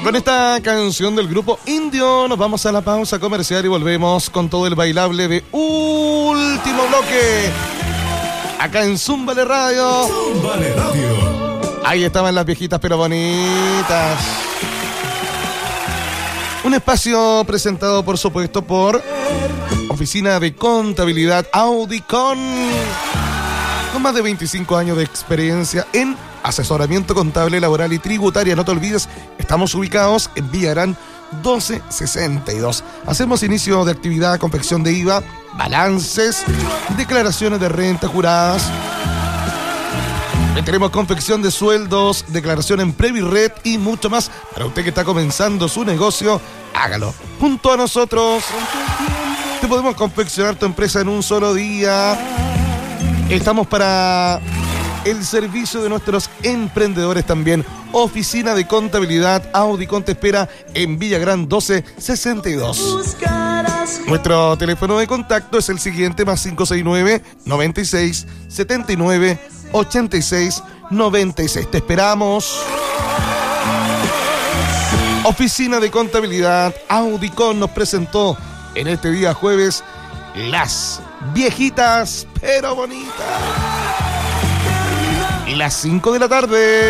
Con esta canción del grupo Indio nos vamos a la pausa comercial y volvemos con todo el bailable de último bloque. Acá en Zúmbale Radio. Zúmbale Radio. Ahí estaban las viejitas pero bonitas. Un espacio presentado, por supuesto, por Oficina de Contabilidad Audicon. Con más de 25 años de experiencia en asesoramiento contable, laboral y tributaria. No te olvides, estamos ubicados en Villagrán 1262. Hacemos inicio de actividad, confección de IVA, balances, declaraciones de renta juradas. Tenemos confección de sueldos, declaración en Previred y mucho más. Para usted que está comenzando su negocio, hágalo junto a nosotros. Te podemos confeccionar tu empresa en un solo día. Estamos para el servicio de nuestros emprendedores también. Oficina de Contabilidad Audicon te espera en Villagrán 1262. Nuestro teléfono de contacto es el siguiente: más 569 96 79 86 96. Te esperamos. Oficina de Contabilidad Audicon nos presentó en este día jueves las viejitas pero bonitas. Y las 5 de la tarde.